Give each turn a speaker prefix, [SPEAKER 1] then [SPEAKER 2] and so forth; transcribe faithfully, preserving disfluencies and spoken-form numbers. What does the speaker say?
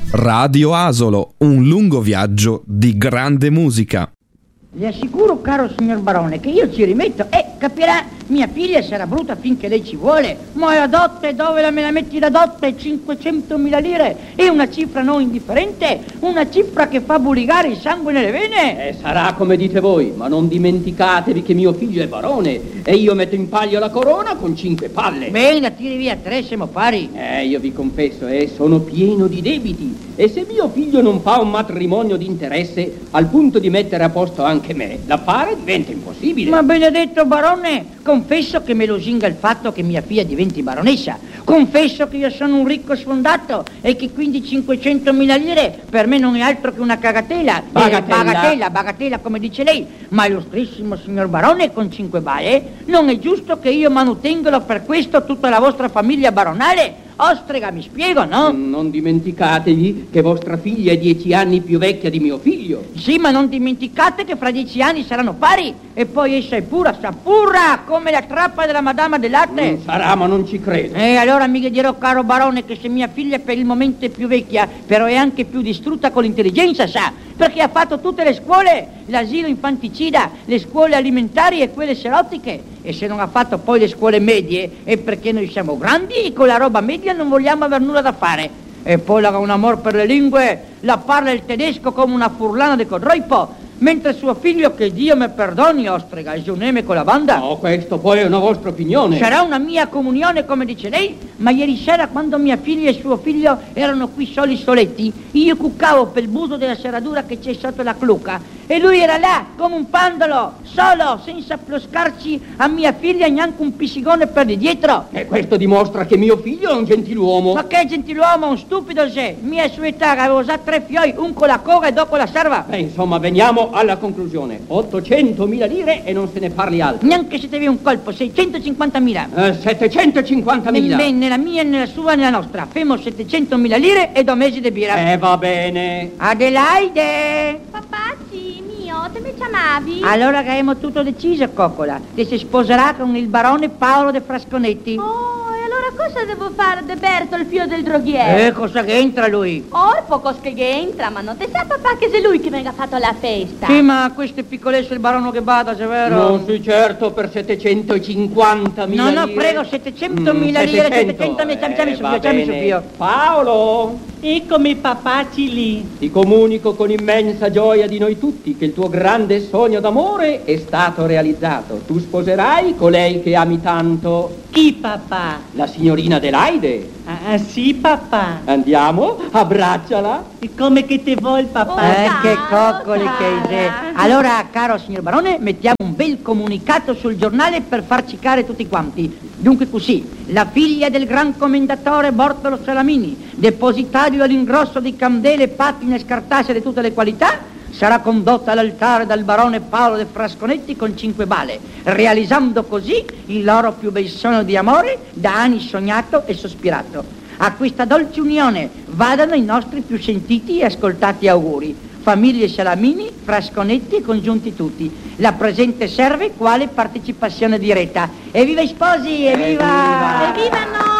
[SPEAKER 1] Radio Asolo, un lungo viaggio di grande musica.
[SPEAKER 2] Le assicuro, caro signor Barone, che io ci rimetto e capirà, mia figlia sarà brutta finché lei ci vuole, ma è a dote, dove la me la metti da dote? cinquecentomila lire, è una cifra non indifferente, una cifra che fa buligare il sangue nelle vene.
[SPEAKER 3] Eh, sarà come dite voi, ma non dimenticatevi che mio figlio è barone e io metto in palio la corona con cinque palle.
[SPEAKER 2] Bene, tiri via tre, siamo pari.
[SPEAKER 3] Eh, io vi confesso, eh, sono pieno di debiti e se mio figlio non fa un matrimonio di interesse al punto di mettere a posto anche me, l'affare diventa impossibile.
[SPEAKER 2] Ma benedetto barone, confesso che me lusinga il fatto che mia figlia diventi baronessa. Confesso che io sono un ricco sfondato e che quindi cinquecentomila lire per me non è altro che una cagatela.
[SPEAKER 3] Bagatella.
[SPEAKER 2] Eh, bagatella, bagatella come dice lei. Ma illustrissimo signor barone, con cinque bale non è giusto che io manutengolo per questo tutta la vostra famiglia baronale? Ostrega, mi spiego, no?
[SPEAKER 3] Non dimenticatevi che vostra figlia è dieci anni più vecchia di mio figlio.
[SPEAKER 2] Sì, ma non dimenticate che fra dieci anni saranno pari. E poi essa è pura, sa pura, come la trappa della madama del latte.
[SPEAKER 3] Non sarà, ma non ci credo.
[SPEAKER 2] E allora mi dirò, caro barone, che se mia figlia per il momento è più vecchia, però è anche più distrutta con l'intelligenza, sa? Perché ha fatto tutte le scuole, l'asilo infanticida, le scuole alimentari e quelle serotiche. E se non ha fatto poi le scuole medie è perché noi siamo grandi e con la roba media non vogliamo aver nulla da fare. E poi ha un amor per le lingue, la parla il tedesco come una furlana di codroipo, mentre suo figlio, che Dio me perdoni, ostrega, è giuneme con la banda.
[SPEAKER 3] No, questo poi è una vostra opinione.
[SPEAKER 2] Sarà una mia comunione, come dice lei, ma ieri sera quando mia figlia e suo figlio erano qui soli soletti, io cuccavo per il buso della serradura che c'è sotto la cluca e lui era là come un pandolo, solo, senza ploscarci a mia figlia neanche un pissigone per di dietro.
[SPEAKER 3] E questo dimostra che mio figlio è un gentiluomo.
[SPEAKER 2] Ma che gentiluomo, un stupido sei. Mia sua età avevo già tre fioi, un con la coga e due con la serva.
[SPEAKER 3] Beh, insomma, veniamo alla conclusione. ottocentomila lire e non se ne parli altro.
[SPEAKER 2] Neanche se te un colpo, seicentocinquantamila.
[SPEAKER 3] Eh, settecentocinquantamila.
[SPEAKER 2] Bene, nella mia, nella sua, nella nostra. Femo settecentomila lire e due mesi di birra.
[SPEAKER 3] Eh, va bene.
[SPEAKER 2] Adelaide!
[SPEAKER 4] Papacci, mio, te mi chiamavi?
[SPEAKER 2] Allora che abbiamo tutto deciso, coccola. Ti si sposerà con il barone Paolo de Frasconetti.
[SPEAKER 4] Oh, e allora cosa devo fare de Berto, il figlio del droghiere?
[SPEAKER 2] Eh, cosa che entra lui?
[SPEAKER 4] Oh, il poco che entra, ma non te sa papà che sei lui che venga fatto la festa?
[SPEAKER 2] Sì, ma questo è piccolezzo il barono che bada, se vero?
[SPEAKER 3] Non sì, certo, per settecentocinquantamila
[SPEAKER 2] No,
[SPEAKER 3] lire.
[SPEAKER 2] no, prego, settecentomila lire, settecentomila, ciammi su più, ciammi su più.
[SPEAKER 3] Paolo!
[SPEAKER 5] Eccomi papacci lì.
[SPEAKER 3] Ti comunico con immensa gioia di noi tutti che il tuo grande sogno d'amore è stato realizzato. Tu sposerai colei che ami tanto.
[SPEAKER 5] Chi papà?
[SPEAKER 3] La signorina Adelaide.
[SPEAKER 5] Ah, sì papà.
[SPEAKER 3] Andiamo, abbracciala.
[SPEAKER 5] E come che te vuol papà?
[SPEAKER 2] Eh,
[SPEAKER 4] Oh,
[SPEAKER 2] che
[SPEAKER 4] cara,
[SPEAKER 2] coccole
[SPEAKER 4] cara.
[SPEAKER 2] che sei. Allora, caro signor barone, mettiamo un bel comunicato sul giornale per far cicare tutti quanti. Dunque così, la figlia del gran commendatore Bortolo Salamini, depositario all'ingrosso di candele, pattine e scartacee di tutte le qualità, sarà condotta all'altare dal barone Paolo de Frasconetti con cinque bale, realizzando così il loro più bel sogno di amore da anni sognato e sospirato. A questa dolce unione vadano i nostri più sentiti e ascoltati auguri. Famiglie Salamini, Frasconetti e congiunti tutti. La presente serve quale partecipazione diretta. Evviva i sposi, evviva!
[SPEAKER 4] Evviva noi!